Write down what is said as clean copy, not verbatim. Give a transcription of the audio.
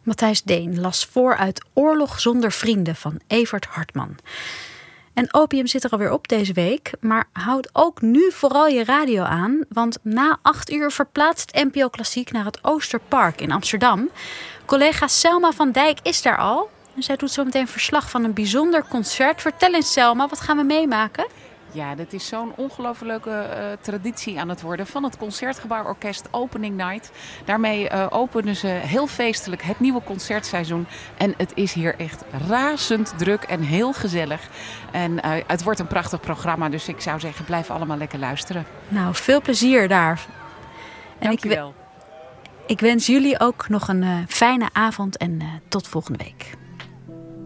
Matthijs Deen las voor uit Oorlog zonder vrienden van Evert Hartman. En Opium zit er alweer op deze week, maar houd ook nu vooral je radio aan, want na 8 uur verplaatst NPO Klassiek naar het Oosterpark in Amsterdam. Collega Selma van Dijk is daar al en zij doet zo meteen verslag van een bijzonder concert. Vertel eens Selma, wat gaan we meemaken? Ja, dit is zo'n ongelooflijk leuke traditie aan het worden van het Concertgebouworkest Opening Night. Daarmee openen ze heel feestelijk het nieuwe concertseizoen. En het is hier echt razend druk en heel gezellig. En het wordt een prachtig programma, dus ik zou zeggen, blijf allemaal lekker luisteren. Nou, veel plezier daar. Dank u wel. Ik wens jullie ook nog een fijne avond en tot volgende week.